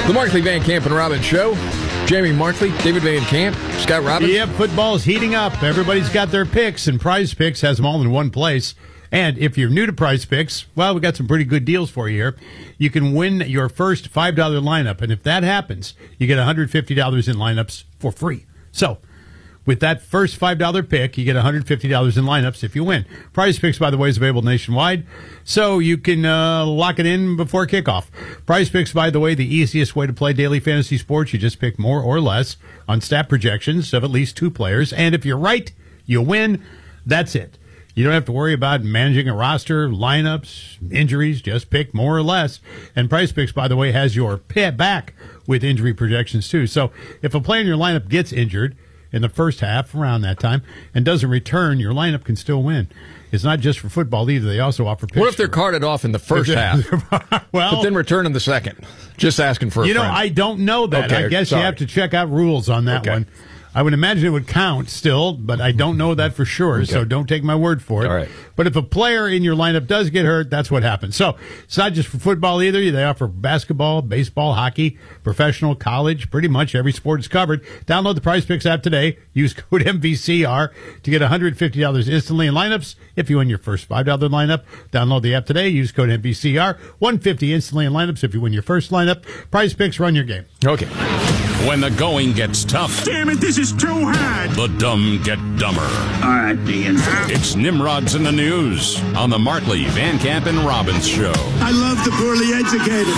The Markley, Van Camp, and Robbins Show. Jamie Markley, David Van Camp, Scott Robbins. Yep, football's heating up. Everybody's got their picks, and Prize Picks has them all in one place. And if you're new to Prize Picks, well, we got some pretty good deals for you here. You can win your first $5 lineup, and if that happens, you get $150 in lineups for free. So, with that first $5 pick, you get $150 in lineups if you win. Prize Picks, by the way, is available nationwide, so you can lock it in before kickoff. Prize Picks, by the way, the easiest way to play daily fantasy sports. You just pick more or less on stat projections of at least 2 players, and if you're right, you win. That's it. You don't have to worry about managing a roster, lineups, injuries. Just pick more or less. And Prize Picks, by the way, has your back with injury projections, too. So if a player in your lineup gets injured in the first half, around that time, and doesn't return, your lineup can still win. It's not just for football either. They also offer picks. What if they're carted off in the first half, well, but then return in the second? Just asking for a friend. I don't know that. Okay, I guess you have to check out rules on that one. I would imagine it would count still, but I don't know that for sure, so don't take my word for it. All right. But if a player in your lineup does get hurt, that's what happens. So it's not just for football either. They offer basketball, baseball, hockey, professional, college. Pretty much every sport is covered. Download the Prize Picks app today. Use code MVCR to get $150 instantly in lineups if you win your first $5 lineup. Download the app today. Use code MVCR. $150 instantly in lineups if you win your first lineup. Prize Picks, run your game. Okay. When the going gets tough, damn it, this is too hard. The dumb get dumber. All right, Dean. It's Nimrod's in the News on the Markley, Van Camp, and Robbins Show. I love the poorly educated.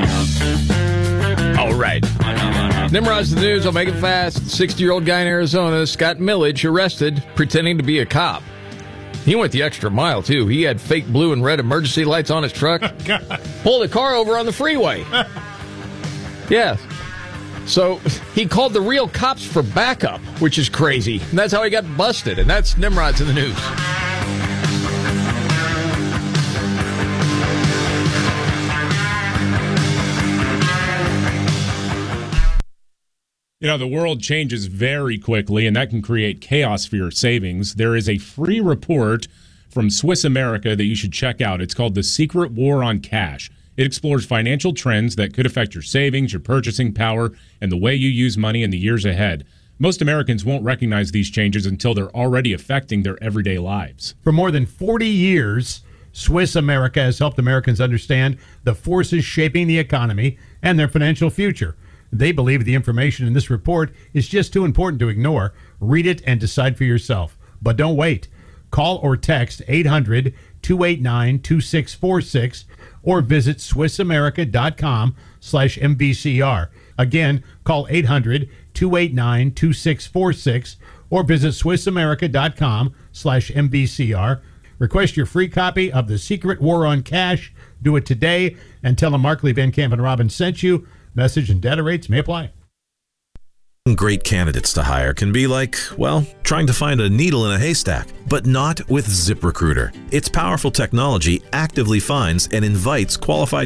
All right. Nimrod's in the News. I'll make it fast. 60-year-old guy in Arizona, Scott Millage, arrested pretending to be a cop. He went the extra mile, too. He had fake blue and red emergency lights on his truck. Pulled a car over on the freeway. Yeah. So he called the real cops for backup, which is crazy. And that's how he got busted. And that's Nimrod's in the News. You know, the world changes very quickly, and that can create chaos for your savings. There is a free report from Swiss America that you should check out. It's called The Secret War on Cash. It explores financial trends that could affect your savings, your purchasing power, and the way you use money in the years ahead. Most Americans won't recognize these changes until they're already affecting their everyday lives. For more than 40 years, Swiss America has helped Americans understand the forces shaping the economy and their financial future. They believe the information in this report is just too important to ignore. Read it and decide for yourself. But don't wait. Call or text 800-289-2646 or visit SwissAmerica.com/MVCR. Again, call 800-289-2646 or visit SwissAmerica.com/MVCR. Request your free copy of The Secret War on Cash. Do it today and tell them Markley, Van Camp, and Robbins sent you. Message and data rates may apply. Great candidates to hire can be like, well, trying to find a needle in a haystack, but not with ZipRecruiter. Its powerful technology actively finds and invites qualified